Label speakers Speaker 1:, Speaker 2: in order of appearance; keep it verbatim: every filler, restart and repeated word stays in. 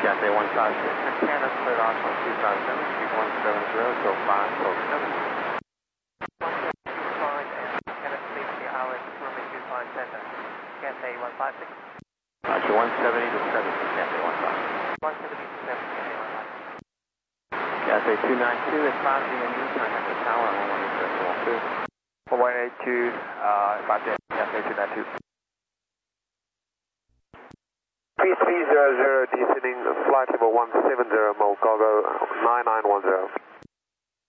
Speaker 1: Cathay one five six, Montana, cleared Osmo two five seven, speed one seven zero, go five, go seven.
Speaker 2: Cathay one five six.
Speaker 1: Roger, one seventy to seven for Cathay one five six.
Speaker 2: one seventy to seven, Cathay one five six.
Speaker 1: Cathay two nine two at five D M U, contact the tower on one one eight zero two.
Speaker 2: one one eight two, uh, five D M U, Cathay two nine two.
Speaker 3: P three zero zero, descending flight level one seven zero, Mole